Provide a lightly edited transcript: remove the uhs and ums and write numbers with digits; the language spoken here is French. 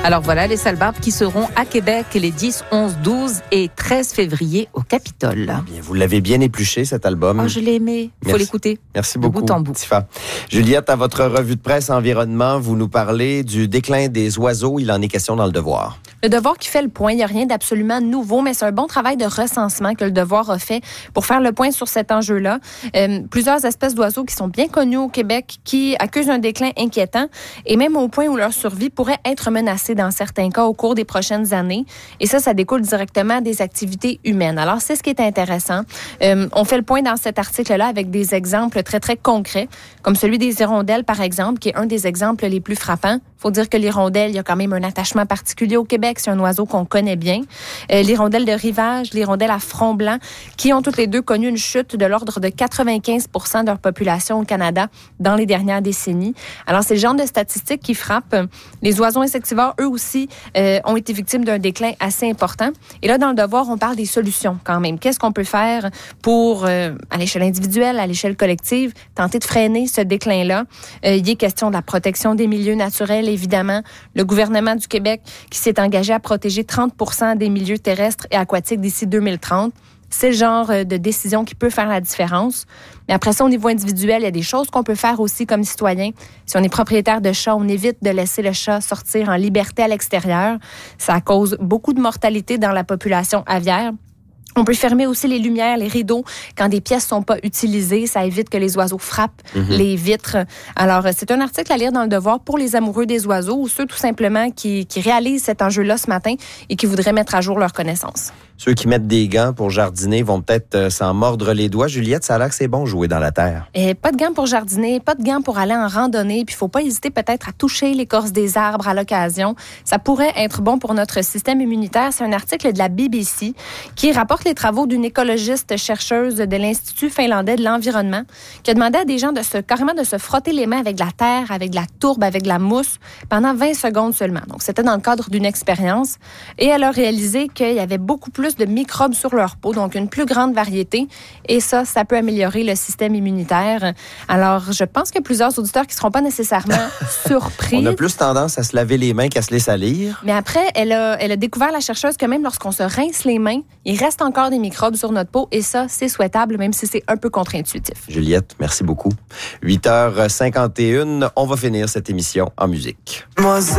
Alors voilà les salbarbes qui seront à Québec les 10, 11, 12 et 13 février au Capitole. Bien, vous l'avez bien épluché cet album. Oh, je l'ai aimé. Il faut l'écouter. Merci beaucoup, bout en bout. Tifa. Juliette, à votre revue de presse environnement, vous nous parlez du déclin des oiseaux. Il en est question dans Le Devoir. Le Devoir qui fait le point, il n'y a rien d'absolument nouveau, mais c'est un bon travail de recensement que Le Devoir a fait pour faire le point sur cet enjeu-là. Plusieurs espèces d'oiseaux qui sont bien connues au Québec, qui accusent un déclin inquiétant, et même au point où leur survie pourrait être menacée dans certains cas au cours des prochaines années. Et ça découle directement des activités humaines. Alors, c'est ce qui est intéressant. On fait le point dans cet article-là avec des exemples très, très concrets, comme celui des hirondelles, par exemple, qui est un des exemples les plus frappants. Il faut dire que l'hirondelle, il y a quand même un attachement particulier au Québec. C'est un oiseau qu'on connaît bien. L'hirondelle de rivage, l'hirondelle à front blanc, qui ont toutes les deux connu une chute de l'ordre de 95% de leur population au Canada dans les dernières décennies. Alors, c'est le genre de statistiques qui frappent. Les oiseaux insectivores, eux aussi, ont été victimes d'un déclin assez important. Et là, dans Le Devoir, on parle des solutions quand même. Qu'est-ce qu'on peut faire pour, à l'échelle individuelle, à l'échelle collective, tenter de freiner ce déclin-là? Il est question de la protection des milieux naturels, évidemment. Le gouvernement du Québec qui s'est engagé à protéger 30% des milieux terrestres et aquatiques d'ici 2030. C'est le genre de décision qui peut faire la différence. Mais après ça, au niveau individuel, il y a des choses qu'on peut faire aussi comme citoyen. Si on est propriétaire de chat, on évite de laisser le chat sortir en liberté à l'extérieur. Ça cause beaucoup de mortalité dans la population aviaire. On peut fermer aussi les lumières, les rideaux quand des pièces sont pas utilisées. Ça évite que les oiseaux frappent les vitres. Alors, c'est un article à lire dans Le Devoir pour les amoureux des oiseaux ou ceux tout simplement qui réalisent cet enjeu-là ce matin et qui voudraient mettre à jour leurs connaissances. Ceux qui mettent des gants pour jardiner vont peut-être s'en mordre les doigts. Juliette, ça a l'air que c'est bon jouer dans la terre. Et pas de gants pour jardiner, pas de gants pour aller en randonnée. Puis il faut pas hésiter peut-être à toucher l'écorce des arbres à l'occasion. Ça pourrait être bon pour notre système immunitaire. C'est un article de la BBC qui rapporte les travaux d'une écologiste chercheuse de l'Institut finlandais de l'environnement qui a demandé à des gens carrément de se frotter les mains avec de la terre, avec de la tourbe, avec de la mousse pendant 20 secondes seulement. Donc, c'était dans le cadre d'une expérience. Et elle a réalisé qu'il y avait beaucoup plus de microbes sur leur peau, donc une plus grande variété. Et ça peut améliorer le système immunitaire. Alors, je pense qu'il y a plusieurs auditeurs qui ne seront pas nécessairement surpris. On a plus tendance à se laver les mains qu'à se les salir. Mais après, elle a découvert, la chercheuse, que même lorsqu'on se rince les mains, il reste encore des microbes sur notre peau. Et ça, c'est souhaitable, même si c'est un peu contre-intuitif. Juliette, merci beaucoup. 8h51, on va finir cette émission en musique. Moi,